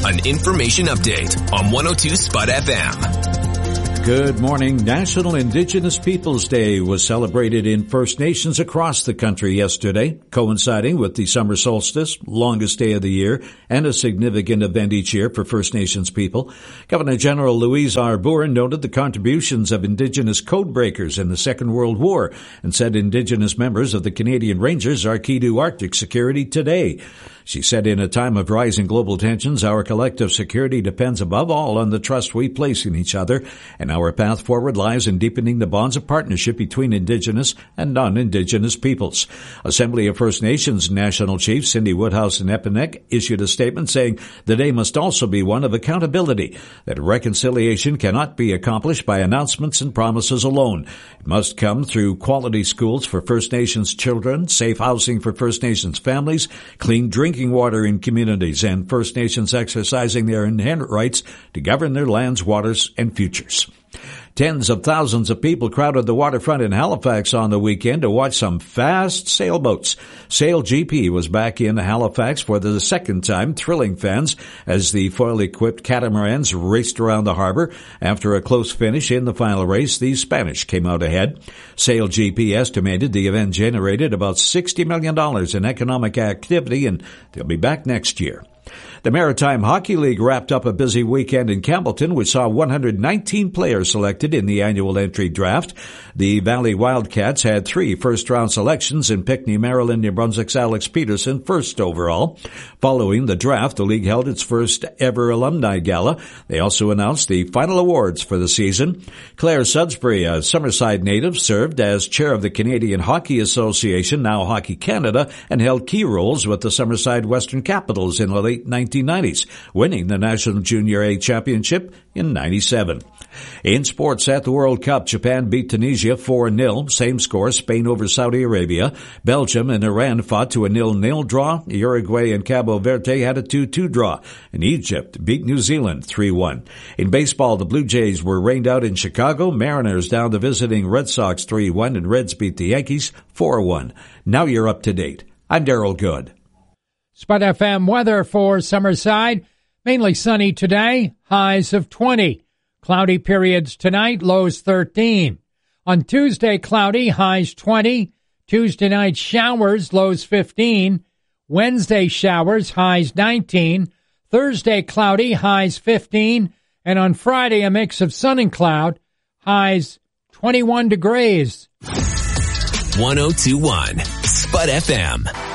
an information update on 102 Spud FM. Good morning. National Indigenous Peoples Day was celebrated in First Nations across the country yesterday, coinciding with the summer solstice, longest day of the year, and a significant event each year for First Nations people. Governor General Louise Arbour noted the contributions of Indigenous code breakers in the Second World War and said Indigenous members of the Canadian Rangers are key to Arctic security today. She said in a time of rising global tensions, our collective security depends above all on the trust we place in each other, and our path forward lies in deepening the bonds of partnership between Indigenous and non-Indigenous peoples. Assembly of First Nations National Chief Cindy Woodhouse in Epinec issued a statement saying the day must also be one of accountability, that reconciliation cannot be accomplished by announcements and promises alone. It must come through quality schools for First Nations children, safe housing for First Nations families, clean drinking water in communities, and First Nations exercising their inherent rights to govern their lands, waters, and futures. Tens of thousands of people crowded the waterfront in Halifax on the weekend to watch some fast sailboats. Sail GP was back in Halifax for the second time, thrilling fans as the foil-equipped catamarans raced around the harbor. After a close finish in the final race, the Spanish came out ahead. Sail GP estimated the event generated about $60 million in economic activity, and they'll be back next year. The Maritime Hockey League wrapped up a busy weekend in Campbellton, which saw 119 players selected in the annual entry draft. The Valley Wildcats had 3 first-round selections in Pinckney, Maryland, New Brunswick's Alex Peterson, first overall. Following the draft, the league held its first-ever alumni gala. They also announced the final awards for the season. Claire Sudbury, a Summerside native, served as chair of the Canadian Hockey Association, now Hockey Canada, and held key roles with the Summerside Western Capitals in the late 1990s, winning the National Junior A Championship in 97. In sports at the World Cup, Japan beat Tunisia 4-0. Same score, Spain over Saudi Arabia. Belgium and Iran fought to a 0-0 draw. Uruguay and Cabo Verde had a 2-2 draw. And Egypt beat New Zealand 3-1. In baseball, the Blue Jays were rained out in Chicago. Mariners down the visiting Red Sox 3-1, and Reds beat the Yankees 4-1. Now you're up to date. I'm Darrell Good. Spud FM weather for Summerside. Mainly sunny today, highs of 20. Cloudy periods tonight, lows 13. On Tuesday, cloudy, highs 20. Tuesday night, showers, lows 15. Wednesday, showers, highs 19. Thursday, cloudy, highs 15. And on Friday, a mix of sun and cloud, highs 21 degrees. 1021 Spud FM.